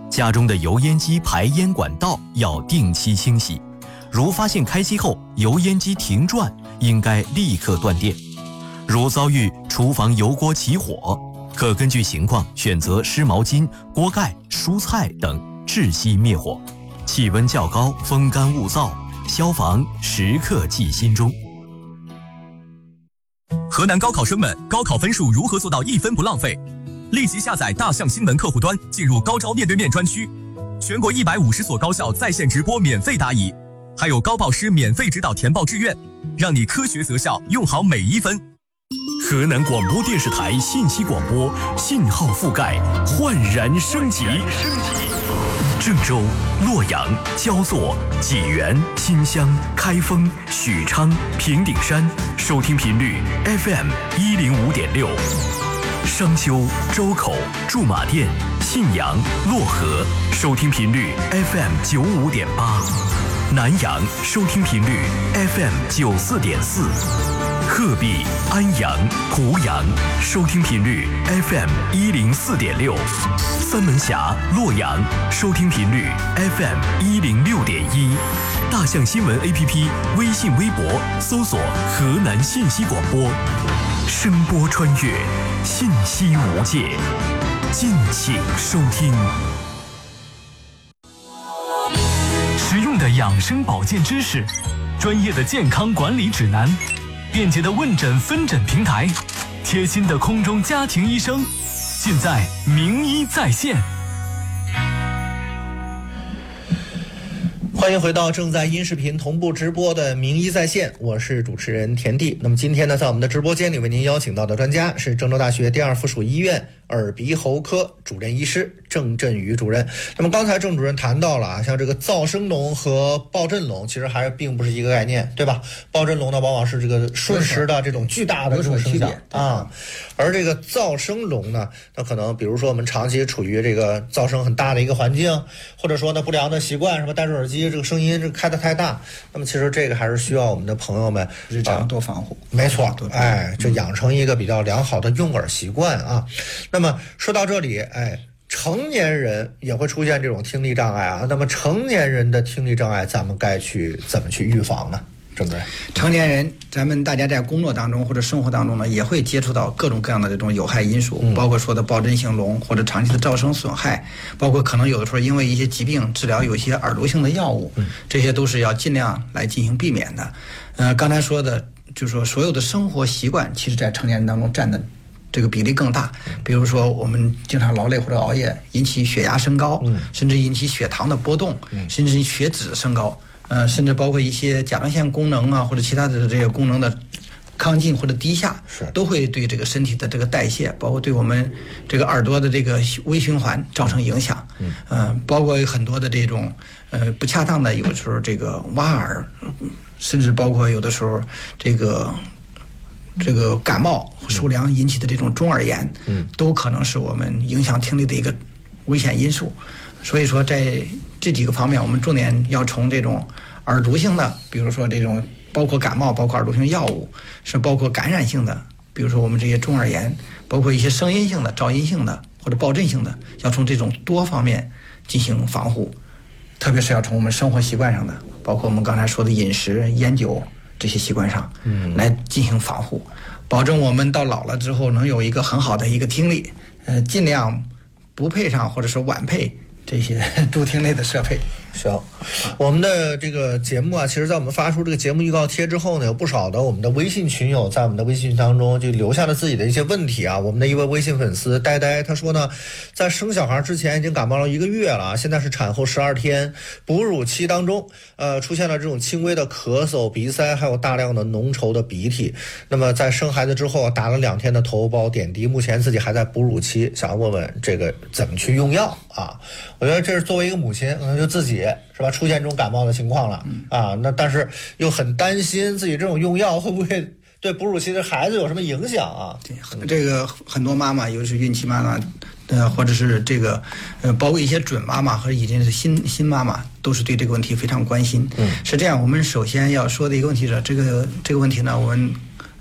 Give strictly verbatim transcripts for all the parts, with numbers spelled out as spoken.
家中的油烟机排烟管道要定期清洗，如发现开机后油烟机停转，应该立刻断电。如遭遇厨房油锅起火，可根据情况选择湿毛巾、锅盖、蔬菜等窒息灭火。气温较高，风干物燥，消防时刻记心中。 河南高考生们，高考分数如何做到一分不浪费？立即下载大象新闻客户端，进入高招面对面专区，全国一百五十所高校在线直播免费答疑，还有高报师免费指导填报志愿，让你科学择校，用好每一分。 河南广播电视台信息广播信号覆盖焕然升级，郑州、洛阳、焦作、济源、新乡、开封、许昌、平顶山收听频率 F M 一零五点六。商丘、周口、驻马店、信阳、漯河收听频率 F M 九五点八，南阳收听频率 F M 九四点四，鹤壁、安阳、湖阳收听频率 F M 一零四点六，三门峡、洛阳收听频率 F M 一零六点一。大象新闻 A P P 微信微博搜索河南信息广播，声波穿越，信息无界，敬请收听。实用的养生保健知识，专业的健康管理指南，便捷的问诊分诊平台，贴心的空中家庭医生，尽在名医在线。 欢迎回到正在音视频同步直播的名医在线，我是主持人田地。那么今天呢，在我们的直播间里为您邀请到的专家是郑州大学第二附属医院耳鼻喉科主任医师郑振宇主任。那么刚才郑主任谈到了啊，像这个噪声聋和暴振聋其实还是并不是一个概念，对吧？暴振聋呢往往是这个瞬时的这种巨大的这种声响啊，而这个噪声聋呢，那可能比如说我们长期处于这个噪声很大的一个环境，或者说呢不良的习惯，什么戴着耳机这个声音这开得太大，那么其实这个还是需要我们的朋友们日常多防护。 没错，哎，就养成一个比较良好的用耳习惯啊。那么说到这里，哎，成年人也会出现这种听力障碍啊。那么成年人的听力障碍，咱们该去怎么去预防呢？郑主任， 成年人，咱们大家在工作当中或者生活当中呢，也会接触到各种各样的这种有害因素，嗯、包括说的暴振性聋或者长期的噪声损害，包括可能有的时候因为一些疾病治疗有一些耳毒性的药物，嗯、这些都是要尽量来进行避免的。呃，刚才说的，就是说所有的生活习惯，其实在成年人当中占的这个比例更大。比如说我们经常劳累或者熬夜，引起血压升高，嗯、甚至引起血糖的波动，嗯、甚至血脂升高。呃，甚至包括一些甲状腺功能啊，或者其他的这些功能的亢进或者低下，都会对这个身体的这个代谢，包括对我们这个耳朵的这个微循环造成影响。嗯，呃，包括很多的这种呃不恰当的，有的时候这个挖耳，甚至包括有的时候这个这个感冒、受凉引起的这种中耳炎，嗯，都可能是我们影响听力的一个危险因素。所以说，在这几个方面，我们重点要从这种耳毒性的，比如说这种包括感冒，包括耳毒性药物，是包括感染性的，比如说我们这些中耳炎，包括一些声音性的、噪音性的或者暴振性的，要从这种多方面进行防护，特别是要从我们生活习惯上的，包括我们刚才说的饮食、烟酒这些习惯上，嗯，来进行防护，保证我们到老了之后能有一个很好的一个听力，呃，尽量不配上或者说晚配这些助听类的设备。 行，我们的这个节目啊，其实在我们发出这个节目预告贴之后呢，有不少的我们的微信群友在我们的微信群当中就留下了自己的一些问题啊。我们的一位微信粉丝呆呆他说呢，在生小孩之前已经感冒了一个月了，现在是产后十二天，哺乳期当中，呃，出现了这种轻微的咳嗽、鼻塞，还有大量的浓稠的鼻涕。那么在生孩子之后打了两天的头孢点滴，目前自己还在哺乳期，想要问问这个怎么去用药啊？我觉得这是作为一个母亲，可能就自己是吧，出现这种感冒的情况了、嗯、啊，那但是又很担心自己这种用药会不会对哺乳期的孩子有什么影响啊？ 对，这个很多妈妈，尤其是孕期妈妈，呃，或者是这个呃，包括一些准妈妈和已经是新新妈妈，都是对这个问题非常关心。嗯，是这样，我们首先要说的一个问题是，这个这个问题呢，我们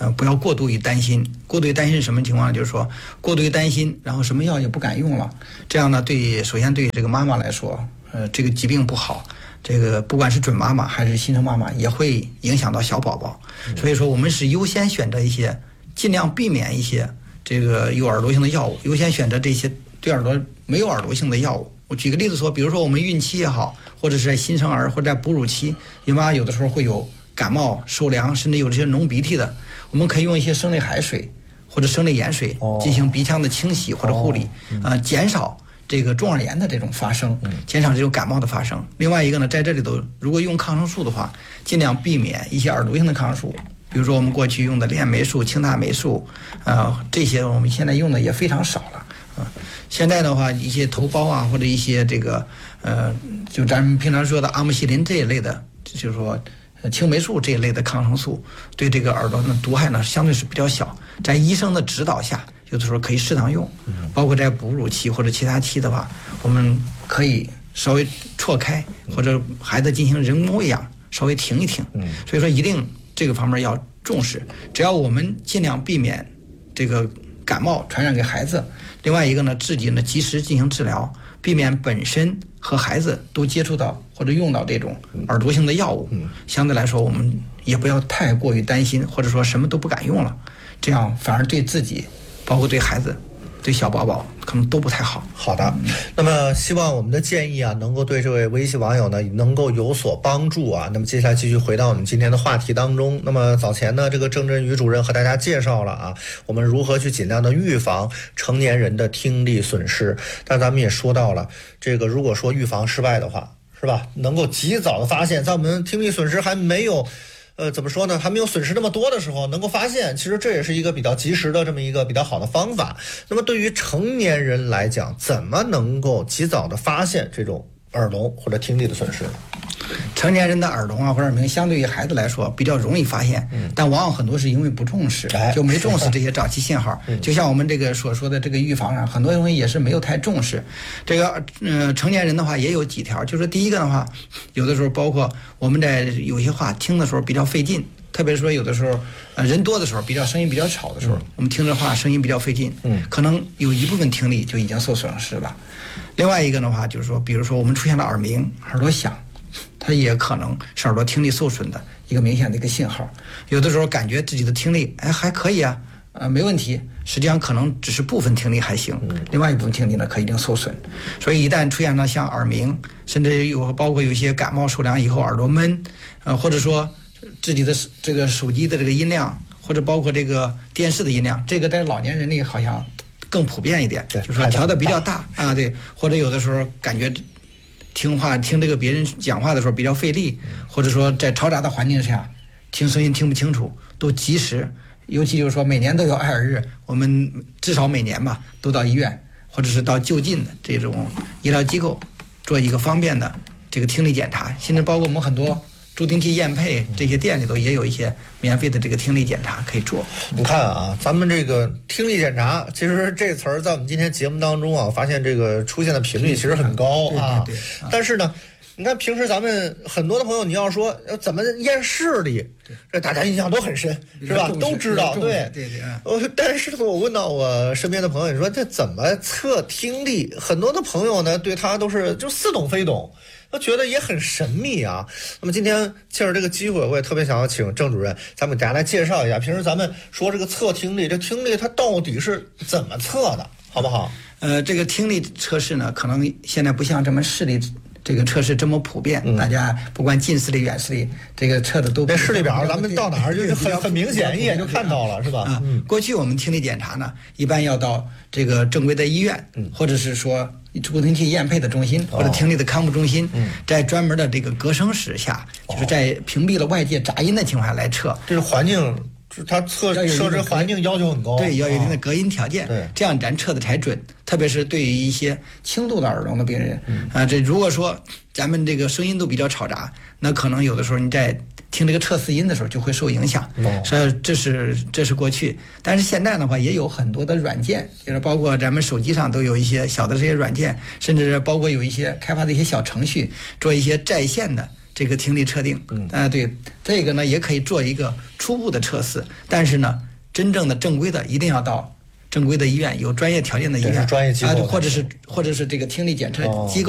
呃，不要过度于担心。过度于担心是什么情况？就是说，过度于担心，然后什么药也不敢用了。这样呢，对首先对这个妈妈来说，呃，这个疾病不好，这个不管是准妈妈还是新生妈妈，也会影响到小宝宝。所以说，我们是优先选择一些，尽量避免一些这个有耳朵性的药物，优先选择这些对耳朵没有耳朵性的药物。我举个例子说，比如说我们孕期也好，或者是在新生儿或者在哺乳期，孕妈有的时候会有感冒、受凉，甚至有这些浓鼻涕的，我们可以用一些生理海水或者生理盐水进行鼻腔的清洗或者护理，呃，减少这个中耳炎的这种发生，减少这种感冒的发生。另外一个呢，在这里头，如果用抗生素的话，尽量避免一些耳毒性的抗生素，比如说我们过去用的链霉素、青塔霉素，呃，这些我们现在用的也非常少了。啊，现在的话，一些头孢啊，或者一些这个呃，就咱们平常说的阿莫西林这一类的，就是说青霉素这一类的抗生素，对这个耳朵的毒害呢，相对是比较小。在医生的指导下，有的时候可以适当用。包括在哺乳期或者其他期的话，我们可以稍微错开，或者孩子进行人工喂养，稍微停一停。所以说，一定这个方面要重视。只要我们尽量避免这个感冒传染给孩子。另外一个呢，自己呢及时进行治疗，避免本身和孩子都接触到或者用到这种耳毒性的药物。相对来说，我们也不要太过于担心，或者说什么都不敢用了，这样反而对自己，包括对孩子，对小宝宝可能都不太好。 好的，那么希望我们的建议啊，能够对这位微信网友呢能够有所帮助啊。那么接下来继续回到我们今天的话题当中。那么早前呢，这个郑振宇主任和大家介绍了啊，我们如何去尽量的预防成年人的听力损失。但咱们也说到了，这个如果说预防失败的话，是吧？能够及早的发现，在我们听力损失还没有。呃，怎么说呢？还没有损失那么多的时候，能够发现，其实这也是一个比较及时的这么一个比较好的方法。那么对于成年人来讲，怎么能够及早的发现这种耳聋或者听力的损失？ 成年人的耳聋啊或者耳鸣，相对于孩子来说比较容易发现，嗯、但往往很多是因为不重视， 哎、 就没重视这些早期信号。嗯、就像我们这个所说的这个预防上，很多东西也是没有太重视。这个呃，成年人的话也有几条，就是第一个的话，有的时候包括我们在有些话听的时候比较费劲。特别说有的时候，呃，人多的时候，比较声音比较吵的时候，嗯、我们听着话声音比较费劲，嗯，可能有一部分听力就已经受损失了。另外一个的话，就是说，比如说我们出现了耳鸣、耳朵响，它也可能是耳朵听力受损的一个明显的一个信号。有的时候感觉自己的听力，哎，还可以啊，呃，没问题，实际上可能只是部分听力还行，另外一部分听力呢可一定受损。所以一旦出现了像耳鸣，甚至有包括有些感冒受凉以后耳朵闷，呃，或者说自己的这个手机的这个音量，或者包括这个电视的音量，这个在老年人里好像更普遍一点，就是说调的比较大啊，对，或者有的时候感觉听话听这个别人讲话的时候比较费力，或者说在嘈杂的环境下听声音听不清楚，都及时，尤其就是说每年都有爱耳日，我们至少每年吧都到医院或者是到就近的这种医疗机构做一个方便的这个听力检查，甚至包括我们很多助听器验配这些店里头也有一些免费的这个听力检查可以做。 你看啊，咱们这个听力检查，其实这词儿在我们今天节目当中啊，发现这个出现的频率其实很高啊。 对对对啊， 但是呢，你看平时咱们很多的朋友，你要说怎么验视力，这大家印象都很深，是吧？都知道，对对对。 呃，但是我问到我身边的朋友，你说这怎么测听力？很多的朋友呢，对他都是就似懂非懂。他觉得也很神秘啊。那么今天借着这个机会，我也特别想要请郑主任，咱们给大家来介绍一下，平时咱们说这个测听力，这听力它到底是怎么测的，好不好？ 呃，这个听力测试呢，可能现在不像这么视力这个测试这么普遍，嗯、大家不管近视力、远视力，这个测的都这视力表，咱们到哪儿就是很很明显，一眼就看到了，是吧？ 啊，嗯、过去我们听力检查呢，一般要到这个正规的医院，嗯、或者是说助听器验配的中心，或者听力的康复中心，哦、在专门的这个隔声室下，哦、就是在屏蔽了外界杂音的情况下来测。 这是环境。它测设置环境要求很高， 对，要有一定的隔音条件，对，这样咱测的才准。特别是对于一些轻度的耳聋的病人，嗯、啊，这如果说咱们这个声音都比较嘈杂，那可能有的时候你在听这个测试音的时候就会受影响。哦，所以这是这是过去，但是现在的话也有很多的软件，就是包括咱们手机上都有一些小的这些软件，甚至包括有一些开发的一些小程序，做一些在线的。这这个听力测定。 嗯， 啊，对，这个呢也可以做一个初步的测试，但是呢，真正的正规的一定要到正规的医院，有专业条件的医院， 专业机构啊，或者是或者是这个听力检测机构。